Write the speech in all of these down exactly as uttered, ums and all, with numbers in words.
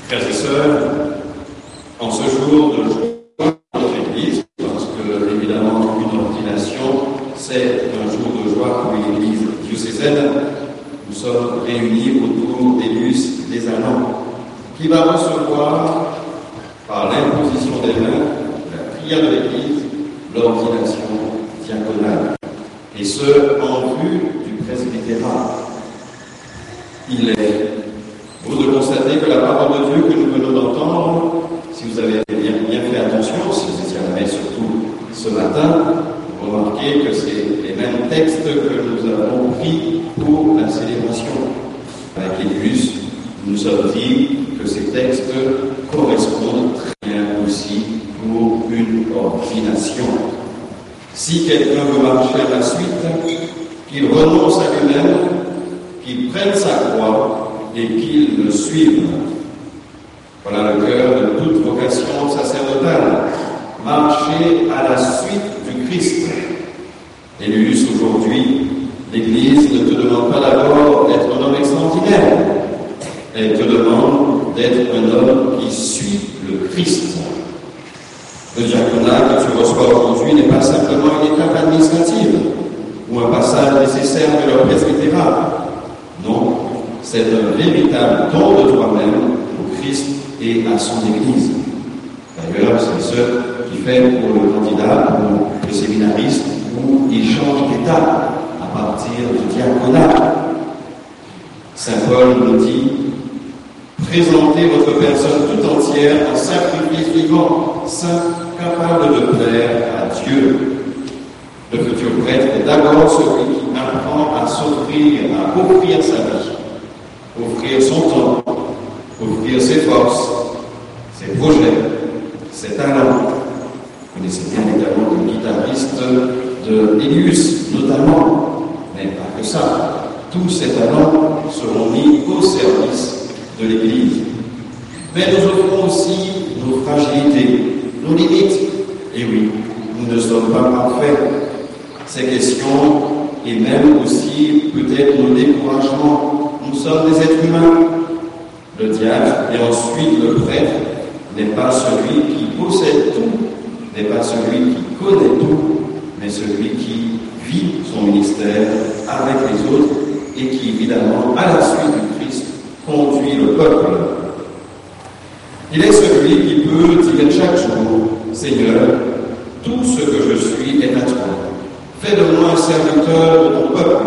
Frères et sœurs, en ce jour de joie de notre Église, parce que évidemment une ordination, c'est un jour de joie pour une Église diocésaine, nous sommes réunis autour d'Élus des Allants, qui va recevoir, par l'imposition des mains, la prière de l'Église, l'ordination diaconale, et ce, en vue du presbytérat. Il est beau de constater que la parole de Dieu que nous venons d'entendre, si vous avez bien, bien fait attention, si vous étiez à la messe surtout ce matin, vous remarquez que c'est les mêmes textes que nous avons pris pour la célébration. Avec l'Église, nous nous sommes dit que ces textes correspondent très bien aussi pour une ordination. Si quelqu'un veut marcher à la suite, qu'il renonce à lui-même, qu'il prenne sa croix et qu'il le suive. Voilà le cœur de toute vocation sacerdotale. Marcher à la suite du Christ. Élus aujourd'hui, l'Église ne te demande pas d'abord d'être un homme extraordinaire. Elle te demande d'être un homme qui suit le Christ. Le diaconat que tu reçois aujourd'hui n'est pas simplement une étape administrative ou un passage nécessaire de leur presbytérat. Non, c'est un véritable don de toi-même au Christ et à son Église. D'ailleurs, c'est ce qui fait pour le candidat, pour le séminariste, où il change d'état à partir du diaconat. Saint Paul nous dit: présentez votre personne tout entière en sacrifice vivant, saint, capable de plaire à Dieu. Le futur prêtre est d'abord celui qui apprend à s'offrir, à offrir sa vie, offrir son temps, offrir ses forces, ses projets, ses talents. Vous connaissez bien les talents de guitariste de Élus, notamment, mais pas que ça. Tous ces talents seront mis au service de l'Église. Mais nous offrons aussi nos fragilités, nos limites. Et oui, nous ne sommes pas parfaits. Ces questions, et même aussi peut-être nos découragements, nous sommes des êtres humains. Le diacre et ensuite le prêtre n'est pas celui qui possède tout, n'est pas celui qui connaît tout, mais celui qui vit son ministère avec les autres et qui, évidemment, à la suite du Christ, conduit le peuple. Il est celui qui peut dire chaque jour: Seigneur, tout ce que je suis est à toi. Fais de moi un serviteur de ton peuple.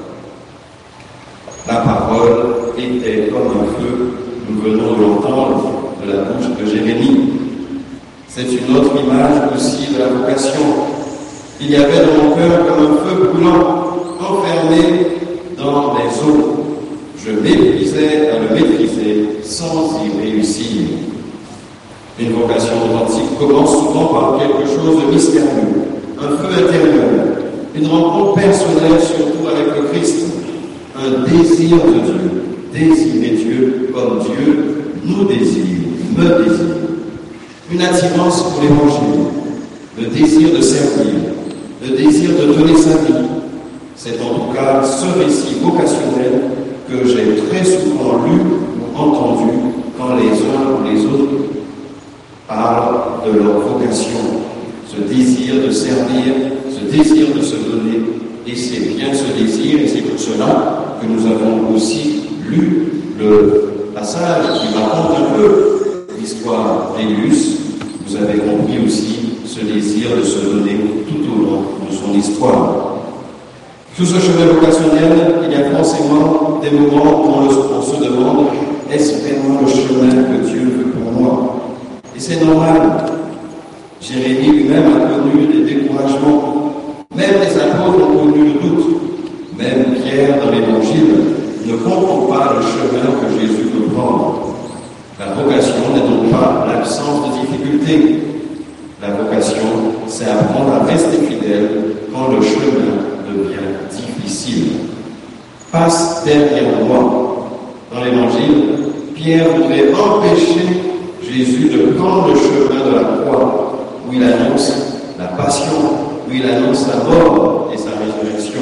La parole était comme un feu, nous venons de l'entendre de la bouche de Jérémie. C'est une autre image aussi de la vocation. Il y avait dans mon cœur comme un feu brûlant, enfermé dans les eaux. Je m'épuisais à le maîtriser sans y réussir. Une vocation authentique commence souvent par quelque chose de mystérieux, un feu intérieur, une rencontre personnelle surtout avec le Christ, un désir de Dieu, désirer Dieu comme Dieu nous désire, me désire, une attirance pour l'Évangile, le désir de servir, le désir de donner sa vie. C'est en tout cas ce récit vocationnel que j'ai très souvent lu ou entendu quand les uns ou les autres parlent de leur vocation, ce désir de servir, ce désir de se donner, et c'est bien ce désir, et c'est pour cela que nous avons aussi lu le passage qui raconte un peu l'histoire d'Élus. Vous avez compris aussi ce désir de se donner tout au long de son histoire. Sur ce chemin vocationnel, il y a forcément des moments où on, le, on se demande: est-ce vraiment le chemin que Dieu veut pour moi? Et c'est normal. Jérémie lui-même a connu des découragements. Même les apôtres ont connu le doute. Même Pierre, dans l'Évangile, ne comprend pas le chemin que Jésus veut prendre. La vocation n'est donc pas l'absence de difficultés. La vocation, c'est apprendre à rester fidèle quand le chemin devient difficile. Passe derrière moi. Dans l'Évangile, Pierre voudrait empêcher Jésus de prendre le chemin de la croix, où il annonce la passion, où il annonce la mort et sa résurrection.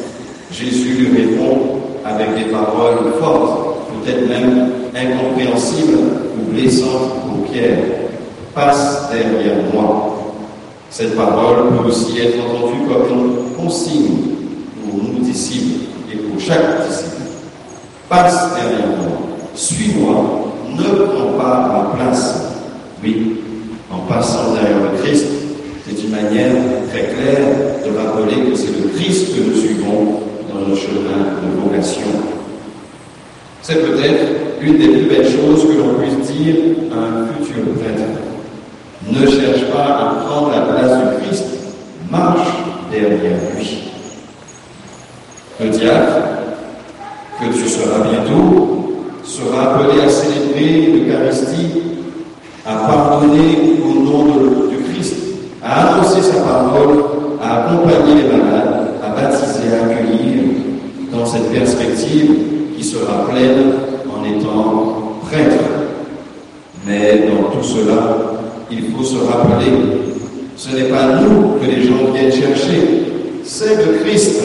Jésus lui répond avec des paroles fortes, peut-être même incompréhensibles ou blessante pour Pierre. Passe derrière moi. Cette parole peut aussi être entendue comme une consigne pour nous disciples et pour chaque disciple. Passe derrière moi. Suis-moi. Ne prends pas ma place. Oui, en passant derrière le Christ, c'est une manière très claire de rappeler que c'est le Christ que nous suivons dans notre chemin de vocation. C'est peut-être une des plus belles choses que l'on puisse dire à un futur prêtre. Ne cherche pas à prendre la place du Christ, marche derrière lui. Le diacre, que tu seras bientôt, sera appelé à célébrer l'Eucharistie, à pardonner au nom de, du Christ, à annoncer sa parole, à accompagner les malades, à baptiser, à accueillir, dans cette perspective qui sera pleine en étant prêtre. Mais dans tout cela, il faut se rappeler, ce n'est pas nous que les gens viennent chercher, c'est le Christ.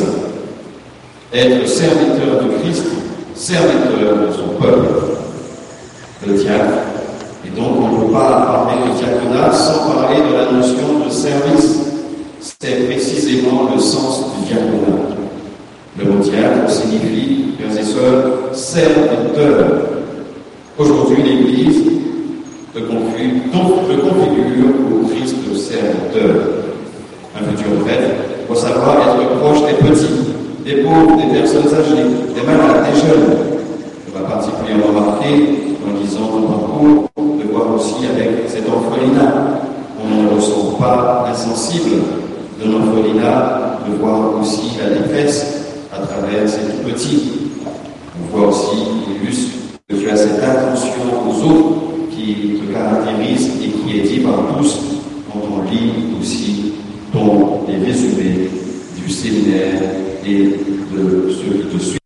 Être serviteur de Christ, serviteur de son peuple, le diacre. Et donc on ne peut pas parler de diaconat sans parler de la notion de service. C'est précisément le sens du diaconat. Le mot diacre signifie, frères et sœurs, serviteur. Aujourd'hui, l'Église le configure, donc le configure au Christ de serviteur. Un futur prêtre doit savoir être proche des petits, des pauvres, des personnes âgées, des malades, des jeunes. On va particulièrement marquer, en lisant mon parcours, de voir aussi avec cet orphelinat. On ne ressent pas insensible de l'orphelinat, de voir aussi la détresse à travers ces tout petits. On voit aussi, Illustre, que tu as cette attention aux autres qui te caractérise et qui est dit par tous quand on lit aussi ton, les résumés du séminaire et de ceux qui te suivent.